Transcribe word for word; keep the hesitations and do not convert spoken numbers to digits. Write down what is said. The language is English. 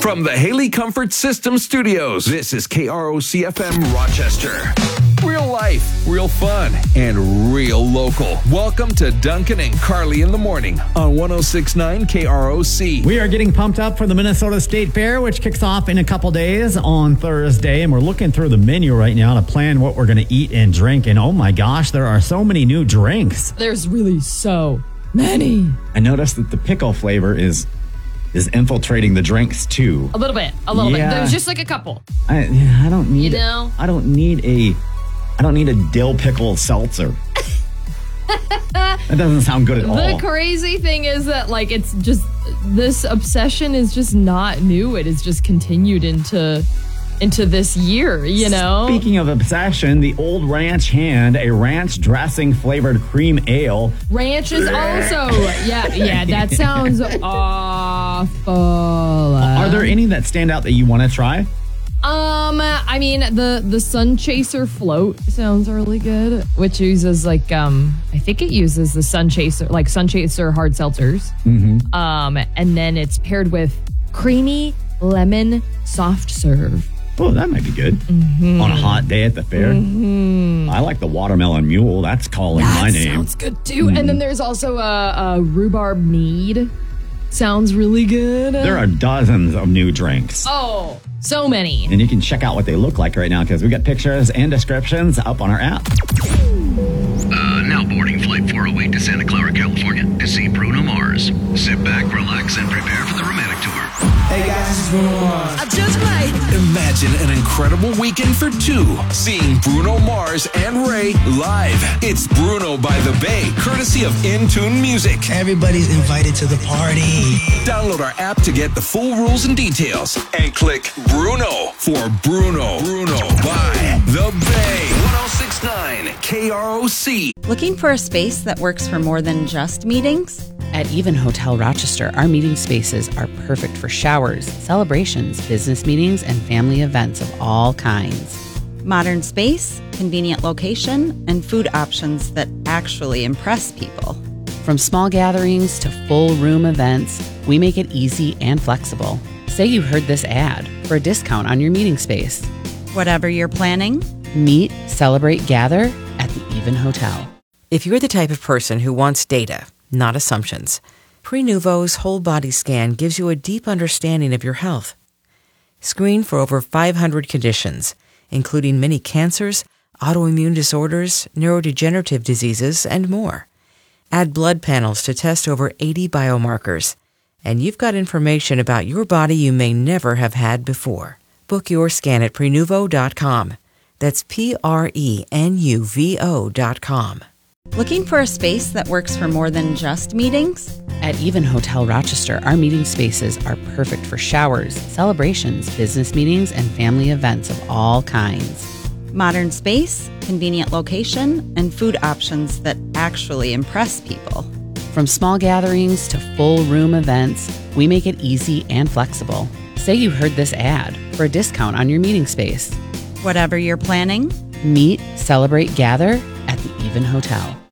From the Haley Comfort System Studios, this is K R O C F M Rochester. Real life, real fun, and real local. Welcome to Duncan and Carly in the Morning on one oh six point nine K R O C. We are getting pumped up for the Minnesota State Fair, which kicks off in a couple days on Thursday. And we're looking through the menu right now to plan what we're going to eat and drink. And oh my gosh, there are so many new drinks. There's really so many. I noticed that the pickle flavor is is infiltrating the drinks too. A little bit, a little Yeah. bit. There's just like a couple. I I don't need You know? I don't need a I don't need a dill pickle seltzer. That doesn't sound good at all. The crazy thing is that like it's just this obsession is just not new. It has just continued into into this year, you know? Speaking of obsession, the Old Ranch Hand, a ranch dressing flavored cream ale. Ranch is also yeah, yeah, that sounds awful. Are there any that stand out that you want to try? Um, I mean, the the Sun Chaser float sounds really good, which uses like um, I think it uses the Sun Chaser, like Sun Chaser hard seltzers. Mm-hmm. Um, and then it's paired with creamy lemon soft serve. Oh, that might be good Mm-hmm. on a hot day at the fair. Mm-hmm. I like the watermelon mule. That's calling That my name. sounds good too. Mm-hmm. And then there's also a, a rhubarb mead. Sounds really good. There are dozens of new drinks. Oh, so many. And you can check out what they look like right now because we got pictures and descriptions up on our app. Uh, now boarding flight four oh eight to Santa Clara, California to see Bruno Mars. Sit back, relax, and prepare for the romantic tour. Hey guys, this is Bruno Mars. I just might. Imagine an incredible weekend for two, seeing Bruno Mars and Ray live. It's Bruno by the Bay, courtesy of Intune Music. Everybody's invited to the party. Download our app to get the full rules and details, and click Bruno for Bruno. Bruno by the Bay. one oh six point nine K R O C. Looking for a space that works for more than just meetings? At Even Hotel Rochester, our meeting spaces are perfect for showers, celebrations, business meetings, and family events of all kinds. Modern space, convenient location, and food options that actually impress people. From small gatherings to full room events, we make it easy and flexible. Say you heard this ad for a discount on your meeting space. Whatever you're planning, Meet, celebrate, gather at the Even Hotel. If you're the type of person who wants data, not assumptions, Prenuvo's whole body scan gives you a deep understanding of your health. Screen for over five hundred conditions, including many cancers, autoimmune disorders, neurodegenerative diseases, and more. Add blood panels to test over eighty biomarkers, and you've got information about your body you may never have had before. Book your scan at Prenuvo dot com. That's P R E N U V O dot com. looking for a space that works for more than just meetings? At Even Hotel Rochester, our meeting spaces are perfect for showers, celebrations, business meetings, and family events of all kinds. Modern space, convenient location, and food options that actually impress people. From small gatherings to full room events, we make it easy and flexible. Say you heard this ad for a discount on your meeting space. Whatever you're planning, Meet, celebrate, gather at the Even Hotel.